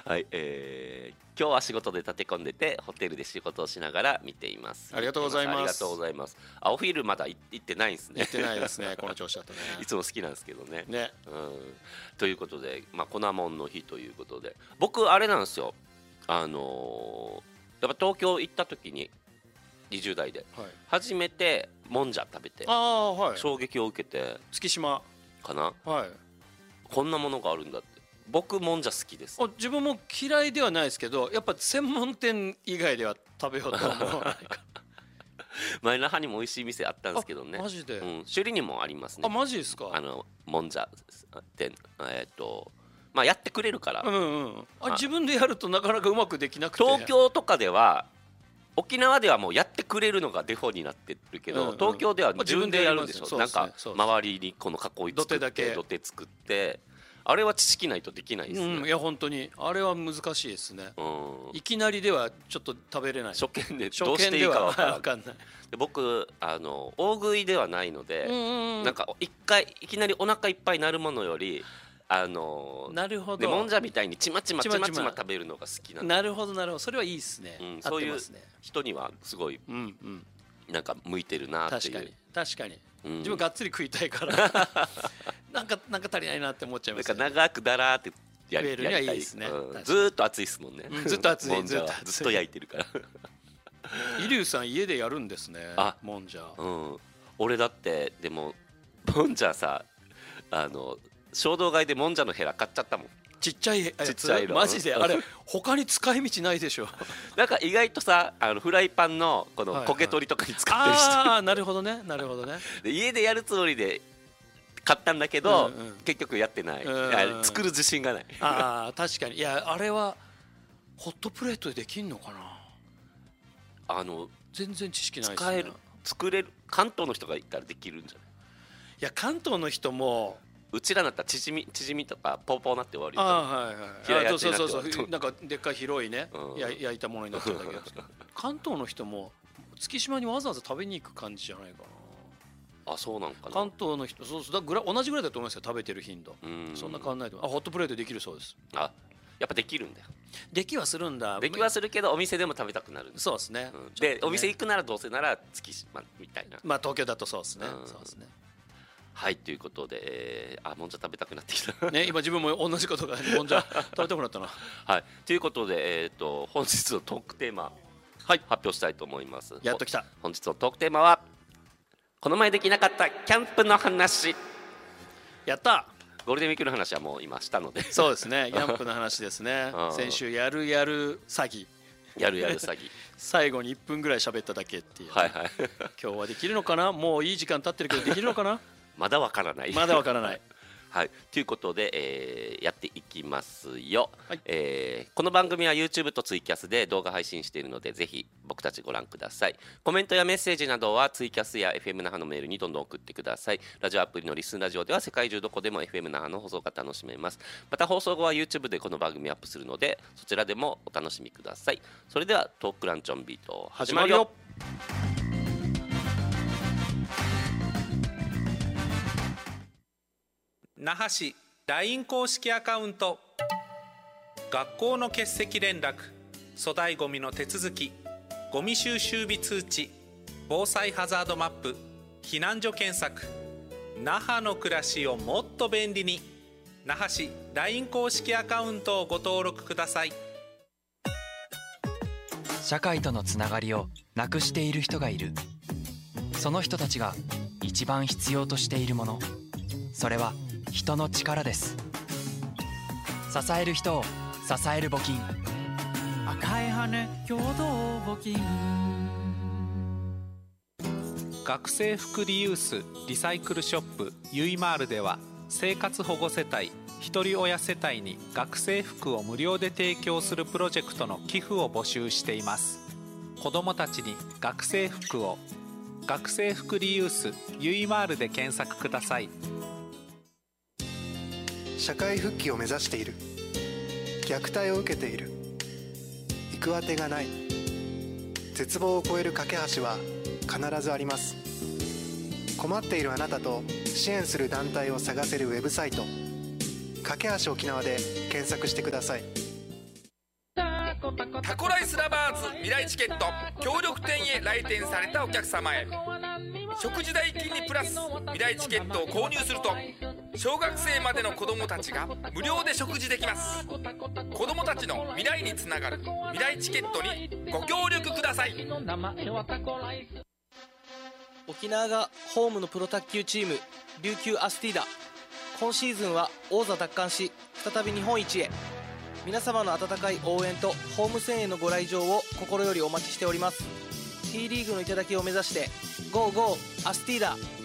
はい、今日は仕事で立て込んでてホテルで仕事をしながら見ています。 ありがとうございます。 ありがとうございます。青フィルまだ行ってないんですね。 行ってないですね、この調子だとね。 いつも好きなんですけどね。 ね、 ということで、粉もんの日ということで、僕あれなんですよ。やっぱ東京行った時に20代で、 はい、 初めてもんじゃ食べて、 はい、 衝撃を受けて、 月島かな、 はい、 こんなものがあるんだって。僕もんじゃ好きです。 自分も嫌いではないですけど、やっぱ専門店以外では食べようと思わないか。 前那覇にも美味しい店あったんですけどね。 マジで、 首里にもありますね。 あ、マジですか。 もんじゃ店、やってくれるから、 自分でやるとなかなかうまくできなくて、 東京とかでは、沖縄ではもうやってくれるのがデフォになってるけど、東京では自分でやるんでしょ。なんか周りにこの囲い作って土手作って、あれは知識ないとできないですね。 いや本当にあれは難しいですね。いきなりではちょっと食べれない。 初見でどうしていいか分かんない。で僕大食いではないので、なんか一回いきなりお腹いっぱいになるものより、 なるほど。 でもんじゃみたいにちまちま食べるのが好きなんで。 なるほどなるほど、それはいいですね。 そういう人にはすごいなんか向いてるなっていう。 確かに自分がっつり食いたいからなんか足りないなって思っちゃいます。 なんか長くだらーってやりたい。ずーっと熱いですもんね。 ずっと熱い。 ずっと焼いてるから。 イリュウさん家でやるんですね、もんじゃ。 俺だってでももんじゃさ、衝動買いでもんじゃのヘラ買っちゃったもん。 ちっちゃいのマジであれ他に使い道ないでしょ。 なんか意外とさ、フライパンのこの焦げ取りとかに使ったりして、 ああなるほどねで家でやるつもりで買ったんだけど、結局やってない。作る自信がない。 ああ確かに。いやあれはホットプレートでできんのかな。全然知識ないですね。 作れる。関東の人がいたらできるんじゃない。 いや関東の人もうちらだったら縮みとかポーポーなって終わるよ。 そうなんかでっかい広いね、焼いたものになっちゃうんだけど関東の人も月島にわざわざ食べに行く感じじゃないかな。 あ、そうなんかな。 関東の人そう同じぐらいだと思いますよ、食べてる頻度。そんな変わんないと思う。ホットプレートできるそうです。 やっぱできるんだよ。 できはするんだ。 できはするけどお店でも食べたくなる。 そうですね。 でお店行くならどうせなら月島みたいな。 東京だとそうですね。 はい、ということで、もんじゃ食べたくなってきたね。今自分も同じことがもんじゃ食べたくなったな。 はい、ということで、本日のトークテーマ、発表したいと思います。 やっときた。 本日のトークテーマはこの前できなかったキャンプの話。 やった。 ゴールデンウィークの話はもう今したので。 そうですね、キャンプの話ですね。先週やる詐欺最後に1分ぐらい喋っただけっていう。今日はできるのかな。もういい時間経ってるけどできるのかな。 まだわからない。はい、ということで、やっていきますよ。この番組は YouTube とツイキャスで動画配信しているので、ぜひ僕たちご覧ください。コメントやメッセージなどはツイキャスや FM 那覇のメールにどんどん送ってください。ラジオアプリのリスンラジオでは世界中どこでも FM 那覇の放送が楽しめます。また放送後は YouTube でこの番組アップするので、そちらでもお楽しみください。それではトークランチョンビート始まるよ。 那覇市 LINE 公式アカウント。学校の欠席連絡、粗大ごみの手続き、ゴミ収集日通知、防災ハザードマップ、避難所検索。那覇の暮らしをもっと便利に。那覇市 LINE 公式アカウントをご登録ください。 社会とのつながりをなくしている人がいる。その人たちが一番必要としているもの、それは人の力です。支える人を支える募金、 赤い羽共同募金。 学生服リユースリサイクルショップゆいまーるでは、生活保護世帯ひとり親世帯に学生服を無料で提供するプロジェクトの寄付を募集しています。子どもたちに学生服を。学生服リユースゆいまーるで検索ください。 社会復帰を目指している、虐待を受けている、行く当てがない、絶望を超える架け橋は必ずあります。困っているあなたと支援する団体を探せるウェブサイト、架け橋沖縄で検索してください。 タコライスラバーズ未来チケット協力店へ来店されたお客様へ、食事代金にプラス未来チケットを購入すると小学生までの子どもたちが無料で食事できます。子どもたちの未来につながる未来チケットにご協力ください。 沖縄がホームのプロ卓球チーム琉球アスティーダ、今シーズンは王座奪還し再び日本一へ。皆様の温かい応援とホーム戦へのご来場を心よりお待ちしております。 T リーグの頂を目指して GO GO アスティーダ。